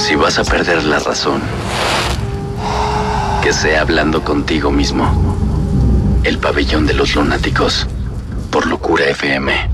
Si vas a perder la razón, que sea hablando contigo mismo. El Pabellón de los Lunáticos, por Locura FM.